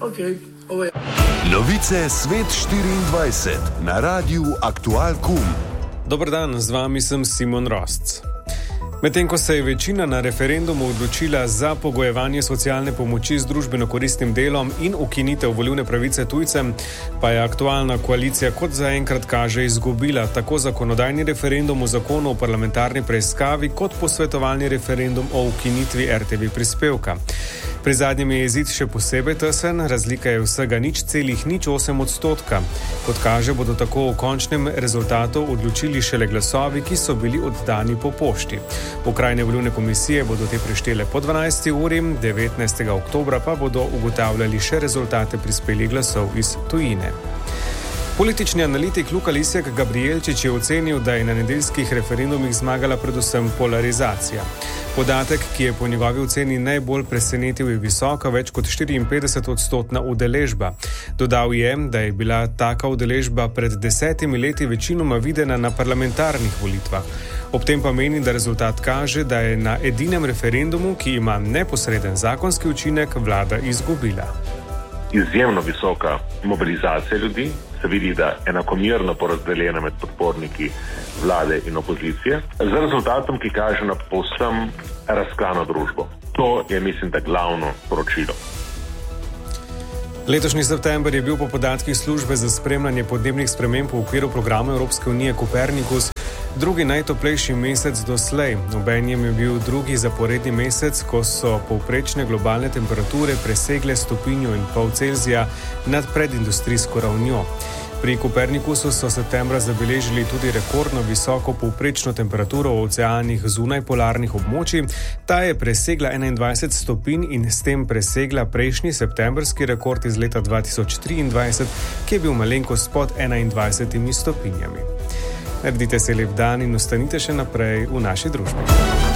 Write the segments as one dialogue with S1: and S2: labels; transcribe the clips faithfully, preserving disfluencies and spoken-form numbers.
S1: Okay.
S2: Novice Svet štiriindvajset na Radiu Aktual Kum.
S3: Dober dan, z vami sem Simon Rostc. Medtem ko se je večina na referendumu odločila za pogojevanje socialne pomoči z družbeno koristnim delom in ukinitev volilne pravice tujcem, pa je aktualna koalicija kot zaenkrat kaže izgubila tako zakonodajni referendum o zakonu o parlamentarni preiskavi kot posvetovalni referendum o ukinitvi er te ve prispevka. Pri zadnjem je izid še posebej tesen, razlika je vsega nič celih nič osem odstotka. Kot kaže, bodo tako v končnem rezultatu odločili šele glasovi, ki so bili oddani po pošti. Okrajne volilne komisije bodo te preštele po dvanajsti uri, devetnajstega oktobra pa bodo ugotavljali še rezultate prispelih glasov iz tujine. Politični analitik Luka Lisjak Gabrijelčič je ocenil, da je na nedeljskih referendumih zmagala predvsem polarizacija. Podatek, ki je po njegovi oceni najbolj presenetil, je visoka, več kot štiriinpetdeset odstotna udeležba. Dodal je, da je bila taka udeležba pred desetimi leti večinoma videna na parlamentarnih volitvah. Ob tem pa meni, da rezultat kaže, da je na edinem referendumu, ki ima neposreden zakonski učinek, vlada izgubila.
S4: Izjemno visoka mobilizacija ljudi, se vidi, da enakomerno porazdeljena med podporniki vlade in opozicije, z rezultatom, ki kaže na povsem razklano družbo. To je, mislim, da glavno poročilo.
S3: Letošnji september je bil po podatkih službe za spremljanje podnebnih sprememb v okviru programa Evropske unije Copernicus drugi najtoplejši mesec doslej. Obenem je bil drugi zaporedni mesec, ko so povprečne globalne temperature presegle stopinjo in pol Celzija nad predindustrijsko ravnjo. Pri Kopernikusu so septembra zabeležili tudi rekordno visoko povprečno temperaturo v oceanih zunaj polarnih območij. Ta je presegla enaindvajset stopinj in s tem presegla prejšnji septembrski rekord iz leta dva tisoč triindvajset, ki je bil malenkost pod enaindvajsetimi stopinjami. Naredite se lep dan in ostanite še naprej v naši družbi.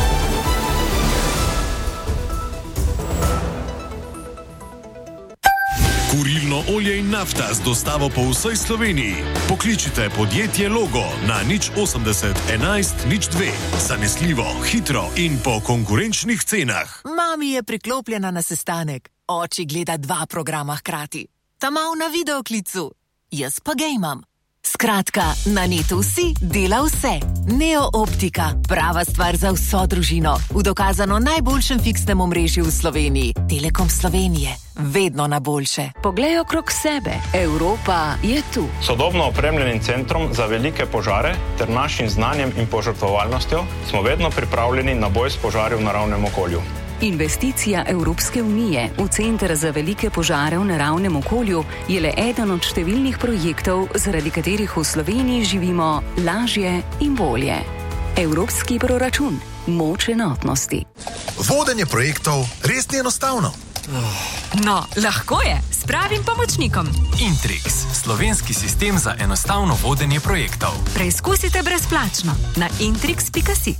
S5: Kurilno olje in nafta z dostavo po vsej Sloveniji. Pokličite podjetje Logo na nič osemdeset enajst nič dve. Zanesljivo, hitro in po konkurenčnih cenah.
S6: Mami je priklopljena na sestanek. Oči gleda dva programa hkrati. Ta mal na videoklicu. Jaz pa gejmam. Skratka, na netu vsi dela vse. Neo Optika, prava stvar za vso družino. V dokazano najboljšem fiksnem omrežju v Sloveniji. Telekom Slovenije. Vedno na boljše.
S7: Poglej okrog sebe. Evropa je tu.
S8: Sodobno opremljenim centrom za velike požare ter našim znanjem in požrtvovalnostjo smo vedno pripravljeni na boj s požari v naravnem okolju.
S7: Investicija Evropske unije v Center za velike požare v naravnem okolju je le eden od številnih projektov, zaradi katerih v Sloveniji živimo lažje in bolje. Evropski proračun. Moč enotnosti.
S9: Vodenje projektov res ni enostavno.
S10: No, lahko je, s pravim pomočnikom.
S11: Intrix, slovenski sistem za enostavno vodenje projektov.
S10: Preizkusite brezplačno na intrix pika si.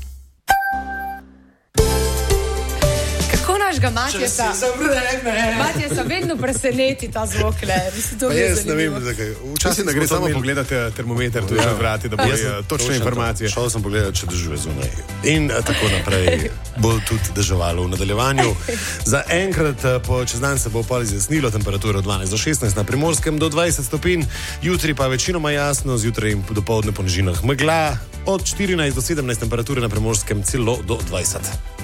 S10: Našega Matjesa. Matjesa vedno preseneti ta zvok, le.
S12: Jaz ne vem, zakaj. Včasih ne gre samo pogledati termometer, tudi ja. Vrati, da bo točne informacije.
S13: Šel sem pogledati, če dežuje zunaj. In tako naprej bo tudi deževalo v nadaljevanju. Za enkrat po čez dan se bo pol izjasnilo, temperatura dvanajst do šestnajst, na Primorskem do dvajset stopinj, jutri pa večinoma jasno, zjutraj in dopoldne po nižinah megla, od štirinajst do sedemnajst temperature na Primorskem celo do dvajset.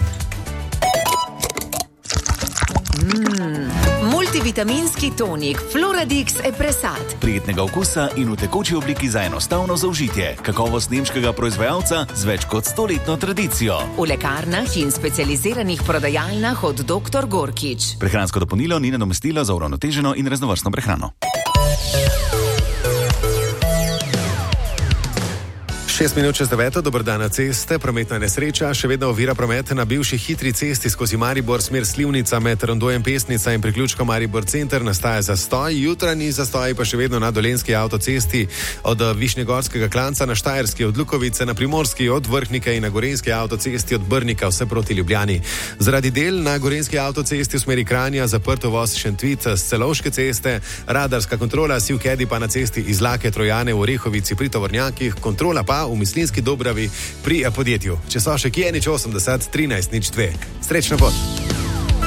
S6: Mm, multivitaminski tonik Floradix Epresat.
S14: Prijetnega okusa in v tekoči obliki za enostavno zaužitje. Kakovost nemškega proizvajalca z več kot stoletno tradicijo.
S6: V lekarnah in specializiranih prodajalnah od doktor Gorkič.
S14: Prehransko dopolnilo ni nadomestilo za uravnoteženo in raznovrstno prehrano.
S12: Šest minut čez deveto, dober dan na ceste, prometna nesreča, še vedno ovira promet na bivši hitri cesti skozi Maribor, smer Slivnica med Rondojem Pesnica in priključkom Maribor Center nastaja zastoj, jutranji zastoj pa še vedno na Dolenjski avtocesti od Višnjegorskega klanca na Štajerski, od Lukovice na Primorski, od Vrhnika in na Gorenjski avtocesti od Brnika vse proti Ljubljani. Zaradi del na Gorenjski avtocesti v smeri Kranja zaprto voz Šentvit s Celovške ceste, radarska kontrola Sivkedi pa na cesti iz Lake Trojane v Orehovici pri tovornjakih, kontrola pa v Mislinski Dobravi pri podjetju. Če so še kje, nič osemdeset trinajst nič dve. Srečno pot!